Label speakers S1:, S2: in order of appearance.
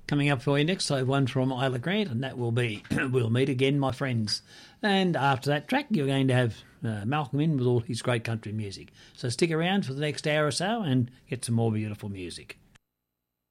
S1: Coming up for you next, I have one from Isla Grant, and that will be We'll Meet Again, My Friends. And after that track, you're going to have Malcolm in with all his great country music. So stick around for the next hour or so and get some more beautiful music.